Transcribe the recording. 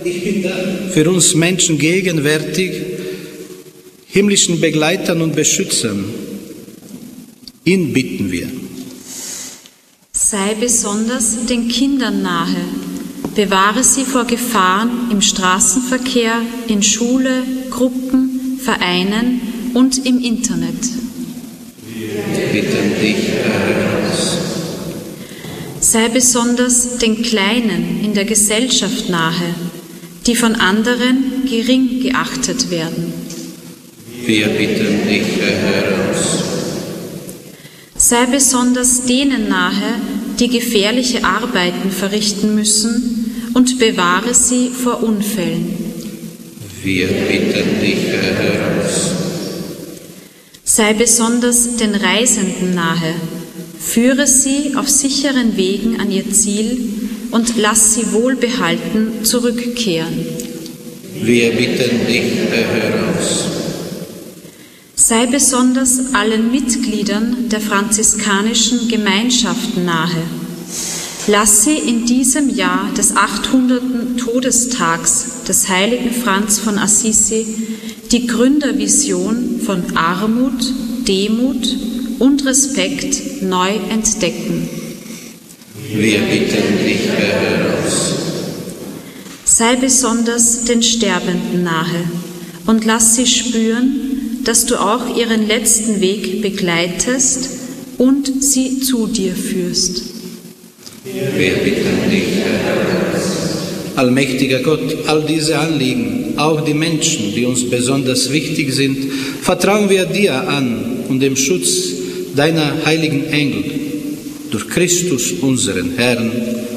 für uns Menschen gegenwärtig, himmlischen Begleitern und Beschützern. Ihn bitten wir. Sei besonders den Kindern nahe. Bewahre sie vor Gefahren im Straßenverkehr, in Schule, Gruppen, Vereinen und im Internet. Wir bitten dich, erhöre uns. Sei besonders den Kleinen in der Gesellschaft nahe, die von anderen gering geachtet werden. Wir bitten dich, erhöre uns. Sei besonders denen nahe, die gefährliche Arbeiten verrichten müssen, und bewahre sie vor Unfällen. Wir bitten dich, erhöre uns. Sei besonders den Reisenden nahe, führe sie auf sicheren Wegen an ihr Ziel und lass sie wohlbehalten zurückkehren. Wir bitten dich, erhöre uns. Sei besonders allen Mitgliedern der franziskanischen Gemeinschaften nahe. Lass sie in diesem Jahr des 800. Todestags des heiligen Franz von Assisi die Gründervision von Armut, Demut und Respekt neu entdecken. Wir bitten dich, erhöre uns. Sei besonders den Sterbenden nahe und lass sie spüren, dass du auch ihren letzten Weg begleitest und sie zu dir führst. Wir bitten dich, erhöre uns. Allmächtiger Gott, all diese Anliegen, auch die Menschen, die uns besonders wichtig sind, vertrauen wir dir an und dem Schutz deiner heiligen Engel durch Christus, unseren Herrn.